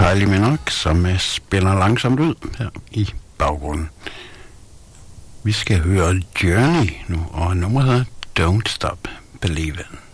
Kylie Minogue, som spiller langsomt ud her i baggrunden. Vi skal høre Journey nu, og nummeret hedder Don't Stop Believin'.